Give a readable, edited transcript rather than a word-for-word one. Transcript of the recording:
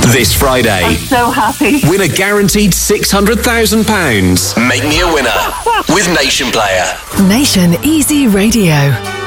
This Friday, I'm so happy. win a guaranteed £600,000. Make me a winner with Nation Player. Nation Easy Radio.